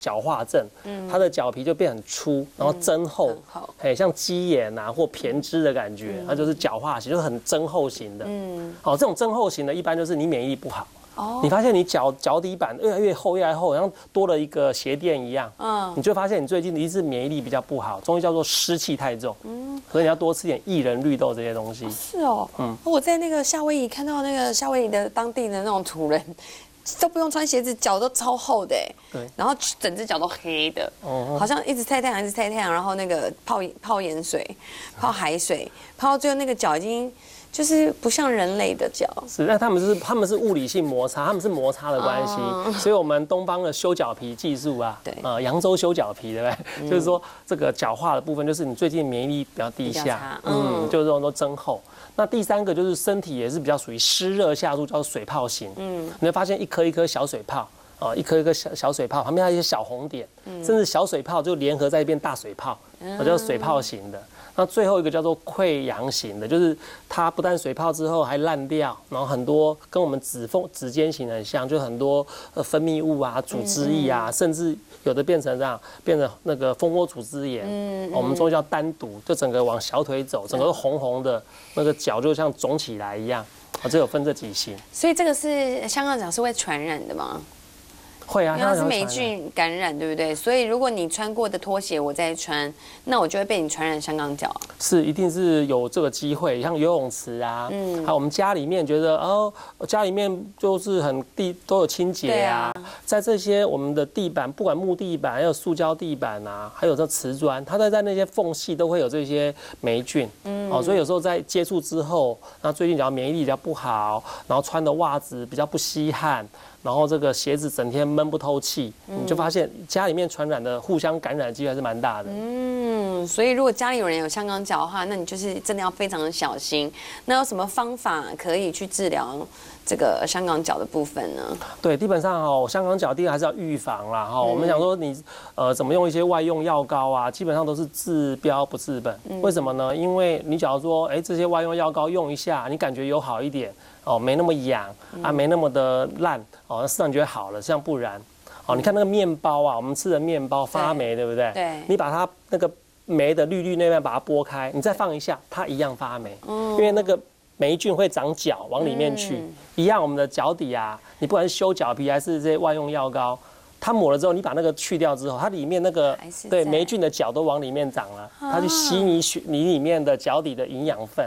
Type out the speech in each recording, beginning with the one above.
角化症，它的角皮就变很粗，然后增厚，像鸡眼啊或胼胝的感觉，它就是角化型，就是很增厚型的。这种增厚型的，一般就是你免疫力不好。你发现你脚底板越来越厚，越来越厚，然后多了一个鞋垫一样。你就发现你最近一直免疫力比较不好，中医叫做湿气太重。所以你要多吃点薏仁、绿豆这些东西。 是哦。我在那个夏威夷看到那个夏威夷的当地的那种土人。都不用穿鞋子，脚都超厚的对， 然后整只脚都黑的，好像一直晒太阳，一直晒太阳，然后那个泡盐水、泡海水，泡到最后那个脚已经就是不像人类的脚。 是，那他们是物理性摩擦，他们是摩擦的关系，所以我们东方的修脚皮技术啊， 对， 扬州修脚皮，对不对？就是说这个角化的部分，就是你最近免疫力比较低下，就是这种都增厚。那第三个就是身体也是比较属于湿热下注，叫做水泡型。你会发现一颗一颗小水泡，一颗一颗小水泡，旁边还有一些小红点，甚至小水泡就联合在一变大水泡，叫水泡型的。那最后一个叫做溃疡型的，就是它不但水泡之后还烂掉，然后很多跟我们指尖型很像，就很多分泌物啊、组织液啊，甚至有的变成这样，变成那个蜂窝组织炎。我们中医叫单独，就整个往小腿走，整个都红红的，那个脚就像肿起来一样。这有分这几型。 所以这个是香港脚是会传染的吗？ 会啊， 因为它是霉菌感染，对不对？所以如果你穿过的拖鞋我再穿，那我就会被你传染香港脚。 是，一定是有这个机会，像游泳池啊，还有我们家里面觉得家里面就是都有清洁啊，在这些我们的地板，不管木地板还有塑胶地板啊，还有这瓷砖，它在那些缝隙都会有这些霉菌。所以有时候在接触之后，那最近只要免疫力比较不好，然后穿的袜子比较不吸汗。然后这个鞋子整天闷不透气，你就发现家里面传染的互相感染的机会还是蛮大的。 所以如果家里有人有香港脚的话，那你就是真的要非常的小心。那有什么方法可以去治疗这个香港脚的部分呢？对， 基本上香港脚第一个还是要预防啦我们想说你怎么用一些外用药膏啊，基本上都是治标不治本。为什么呢？因为你假如说这些外用药膏用一下，你感觉有好一点没那么痒啊，没那么的烂那事实上觉得好了，像不然你看那个面包啊，我们吃的面包发霉，对不对？ 对， 你把它那个霉的绿那边把它剥开，你再放一下，它一样发霉，因为那个霉菌会长脚往里面去。一样，我们的脚底啊，你不管是修脚皮还是这些外用药膏，它抹了之后，你把那个去掉之后，它里面那个霉菌的脚都往里面长了，它去吸你里面的脚底的营养分，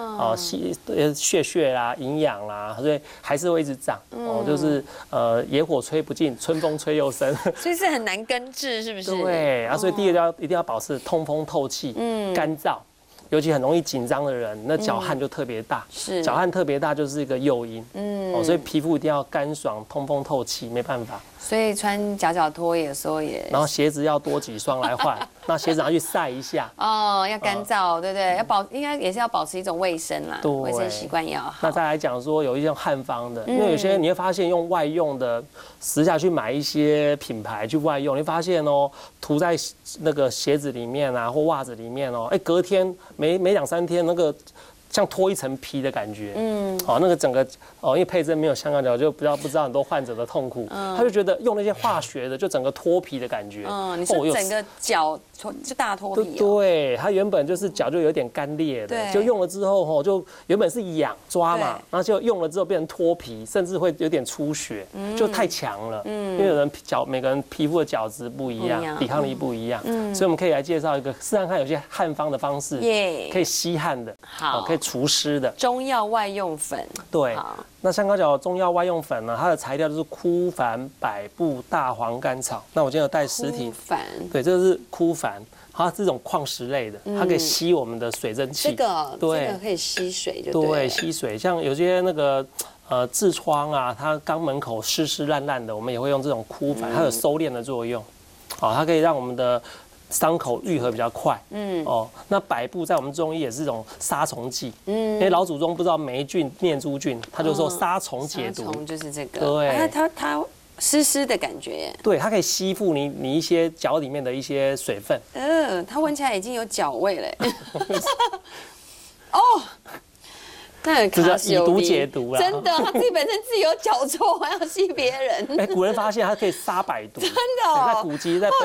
血啦、营养啦，所以还是会一直长。就是野火吹不尽，春风吹又生， 所以是很难根治，是不是？ 对所以第一个一定要保持通风透气，干燥。尤其很容易紧张的人，那脚汗就特别大。是，脚汗特别大就是一个诱因。所以皮肤一定要干爽、通风透气，没办法。 所以穿夹拖有时候也， 然后鞋子要多几双来换，那鞋子拿去晒一下。 要干燥，对不对？应该也是要保持一种卫生啦，卫生习惯要好。 那再来讲说有一些汉方的，因为有些你会发现用外用的，私下去买一些品牌去外用，你会发现涂在那个鞋子里面啊或袜子里面隔天没2-3天那个。像脱一层皮的感觉，那个整个因为佩珍没有香港脚，就不知道很多患者的痛苦，他就觉得用那些化学的，就整个脱皮的感觉。 你说整个脚就大脱皮。 对，他原本就是脚就有点干裂的，就用了之后就原本是痒抓嘛，然后就用了之后变成脱皮，甚至会有点出血，就太强了。因为有人每个人皮肤的角质不一样，抵抗力不一样，所以我们可以来介绍一个，试看看有些汉方的方式，可以吸汗的，可以除湿的中药外用粉。 对，那香港脚中药外用粉呢，它的材料就是枯矾、百部、大黄、甘草。那我今天有带实体，对，这个是枯矾，它是这种矿石类的，它可以吸我们的水蒸气。这个可以吸水，对， 吸水。像有些那个痔疮啊，它肛门口湿烂烂的，我们也会用这种枯矾，它有收敛的作用。它可以让我们的伤口愈合比较快。那百部在我们中医也是一种杀虫剂。因为老祖宗不知道霉菌、念珠菌，他就说杀虫解毒， 就是这个。 对， 它湿的感觉。对， 它可以吸附你一些脚里面的一些水分。 它闻起来已经有脚味了。 那这叫以毒解毒啦。 真的，他自己本身自己有脚臭，还要吸别人。 古人发现它可以杀百毒， 真的哦， 在古籍在。